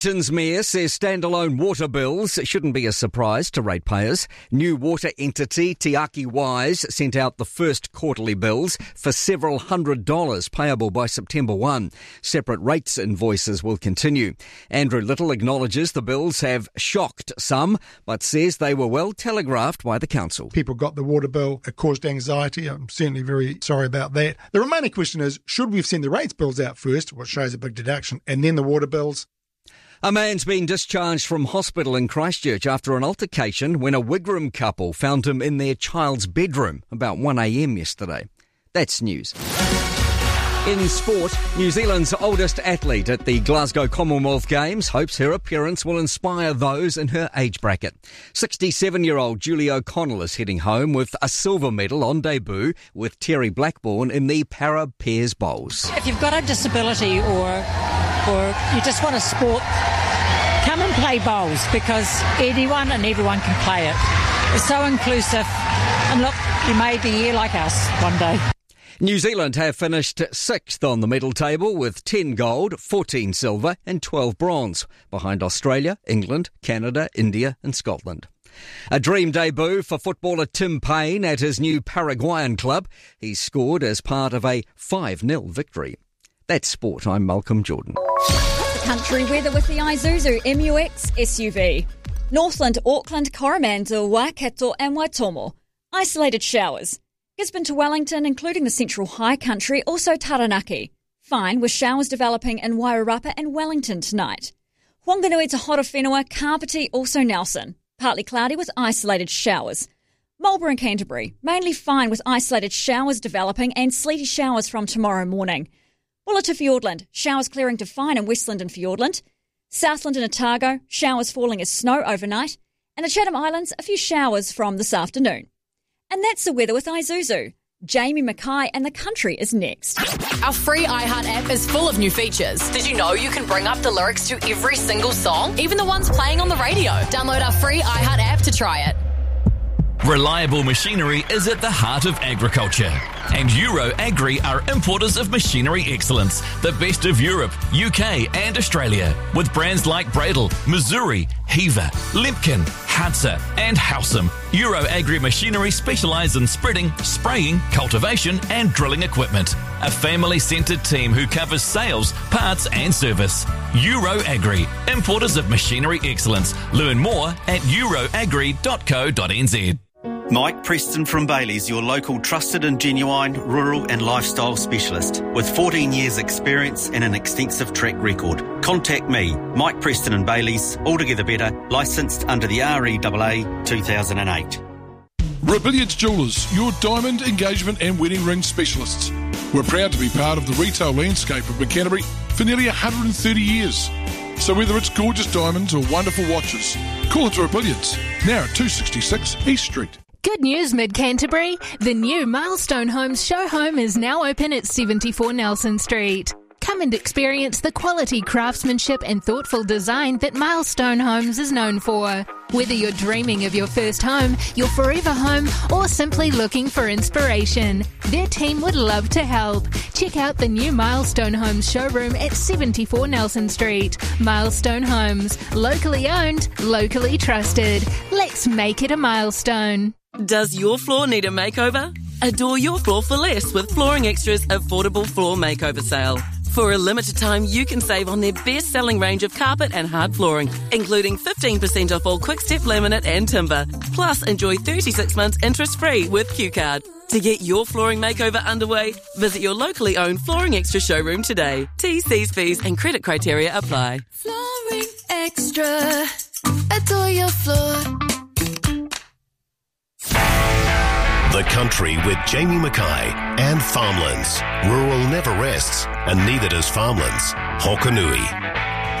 Tinsmere says standalone water bills shouldn't be a surprise to ratepayers. New water entity Te Aki Wise sent out the first quarterly bills for several $100 payable by September 1. Separate rates invoices will continue. Andrew Little acknowledges the bills have shocked some, but says they were well telegraphed by the council. People got the water bill. It caused anxiety. I'm certainly very sorry about that. The remaining question is, should we have sent the rates bills out first, which shows a big deduction, and then the water bills? A man's been discharged from hospital in Christchurch after an altercation when a Wigram couple found him in their child's bedroom about 1 a.m. yesterday. That's news. In sport, New Zealand's oldest athlete at the Glasgow Commonwealth Games hopes her appearance will inspire those in her age bracket. 67-year-old Julie O'Connell is heading home with a silver medal on debut with Terry Blackburn in the Para Pairs Bowls. If you've got a disability or you just want a sport, come and play bowls because anyone and everyone can play it. It's so inclusive. And look, you may be here like us one day. New Zealand have finished 6th on the medal table with 10 gold, 14 silver and 12 bronze, behind Australia, England, Canada, India and Scotland. A dream debut for footballer Tim Payne at his new Paraguayan club. He scored as part of a 5-0 victory. That's sport. I'm Malcolm Jordan. Country weather with the Isuzu MU-X SUV. Northland, Auckland, Coromandel, Waikato and Waitomo. Isolated showers. Gisborne to Wellington, including the central high country, also Taranaki. Fine with showers developing in Wairarapa and Wellington tonight. Whanganui to Horowhenua, Kapiti, also Nelson. Partly cloudy with isolated showers. Marlborough and Canterbury, mainly fine with isolated showers developing and sleety showers from tomorrow morning. Bulla to Fiordland, showers clearing to fine in Westland and Fiordland. Southland and Otago, showers falling as snow overnight. And the Chatham Islands, a few showers from this afternoon. And that's the weather with Isuzu. Jamie Mackay and the country is next. Our free iHeart app is full of new features. Did you know you can bring up the lyrics to every single song, even the ones playing on the radio? Download our free iHeart app to try it. Reliable machinery is at the heart of agriculture. And Euro Agri are importers of machinery excellence, the best of Europe, UK and Australia, with brands like Bradle, Missouri, Heaver, Limpkin, Hansa and Howsam. Euro Agri Machinery specialise in spreading, spraying, cultivation and drilling equipment. A family-centred team who covers sales, parts and service. Euro Agri, importers of machinery excellence. Learn more at euroagri.co.nz. Mike Preston from Bailey's, your local trusted and genuine rural and lifestyle specialist with 14 years experience and an extensive track record. Contact me, Mike Preston and Bailey's, altogether better, licensed under the REAA 2008. Robilliards Jewellers, your diamond, engagement and wedding ring specialists. We're proud to be part of the retail landscape of Canterbury for nearly 130 years. So whether it's gorgeous diamonds or wonderful watches, call into Robilliards, now at 266 East Street. Good news, Mid-Canterbury. The new Milestone Homes show home is now open at 74 Nelson Street. Come and experience the quality craftsmanship and thoughtful design that Milestone Homes is known for. Whether you're dreaming of your first home, your forever home, or simply looking for inspiration, their team would love to help. Check out the new Milestone Homes showroom at 74 Nelson Street. Milestone Homes, locally owned, locally trusted. Let's make it a milestone. Does your floor need a makeover? Adore your floor for less with Flooring Extra's affordable floor makeover sale. For a limited time, you can save on their best-selling range of carpet and hard flooring, including 15% off all Quickstep laminate and timber. Plus, enjoy 36 months interest-free with Q-Card. To get your flooring makeover underway, visit your locally owned Flooring Extra showroom today. T's, C's, fees and credit criteria apply. Flooring Extra. Adore your floor. The Country with Jamie Mackay and Farmlands. Rural never rests, and neither does Farmlands. Hokanui.